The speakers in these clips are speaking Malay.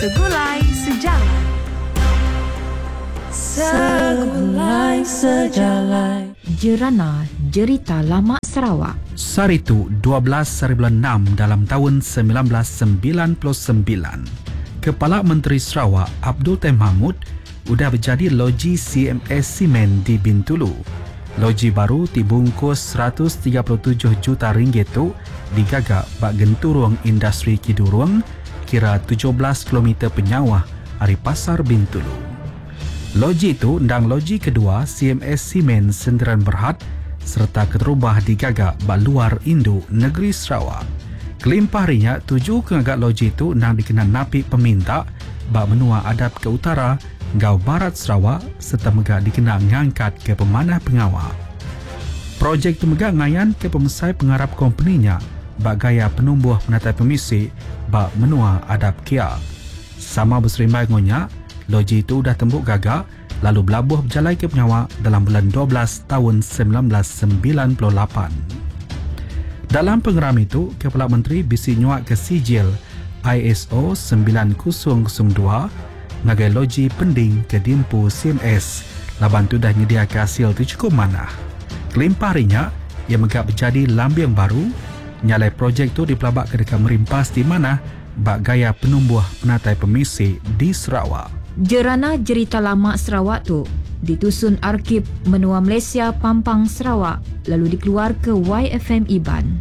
Segulai Sejarah. Segulai Sejarah. Jerana Jerita Lama Sarawak. Saritu 12/6 dalam tahun 1999. Kepala Menteri Sarawak Abdul Tahir Mahmud sudah berjadi loji CMS Simen di Bintulu. Loji baru dibungkus RM137 juta tu digagak bak genturung industri Kidurung kira 17 km penyawah dari Pasar Bintulu. Loji itu undang loji kedua CMS Simen Sendirian Berhad serta keterubah digagak bak luar induk negeri Sarawak. Kelimpah rinya tuju kengagak loji itu undang dikenal napi peminta bak menua adap ke utara Gau Barat Sarawak serta megak dikenal ngangkat ke pemanah pengawal. Projek itu megak ngayan ke pemesai pengharap kompeninya bak gaya penumbuh penatai pemisi bak menua adap kia. Sama berserimai ngonya, loji itu dah tembuk gagak lalu belabuh berjalai ke penyawa dalam bulan 12 tahun 1998. Dalam pengeram itu, Kepala Menteri bisi nyuak ke sijil ISO 9002 ngagai loji pending ke dimpu CMS laban tu dah nyedia ke hasil tu cukup manah. Kelimpah rinya ia megak berjadi lambiang baru nyalai projek tu dipelabak ke dekat merimpas di mana bak gaya penumbuh penatai pemisi di Sarawak. Jerana Jerita Lama Sarawak tu ditusun Arkib Menua Malaysia Pampang Sarawak lalu dikeluar ke YFM Iban.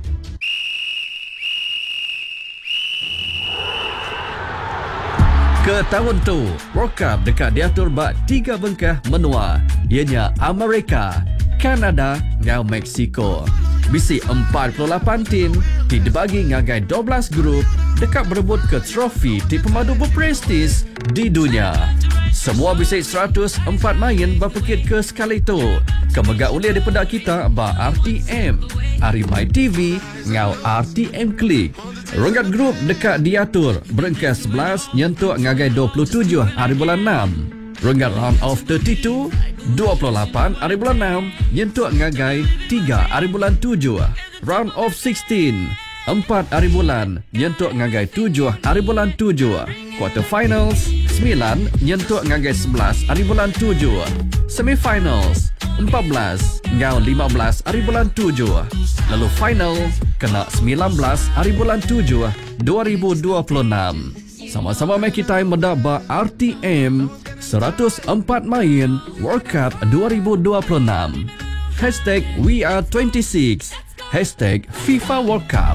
Ke tahun tu, World Cup dekat diatur bak 3 bengkah menua. Ianya Amerika, Kanada dan Mexico. Bisi 48 tim dibagi ngagai 12 grup dekat berebut ke trofi di pemadu berprestis di dunia. Semua bisi 104 main berpekit ke sekali tu. Kemegak uliah di pedak kita ba RTM, Arimai TV ngau RTM Klik. Ronggat grup dekat diatur berengkas 11 nyentuk ngagai 27 hari bulan 6. Ronggat round of 32 28 hari bulan 6 nyentuk ngagai 3 hari bulan 7. Round of 16 4 hari bulan nyentuk ngagai 7 hari bulan 7. Quarter finals 9 nyentuk ngagai 11 hari bulan 7. Semifinals 14 ngau 15 hari bulan 7. Lalu final kena 19 hari bulan 7 2026. Sama-sama mai kita mendaba RTM 104 main World Cup 2026. #WeAre26 #FIFA World Cup.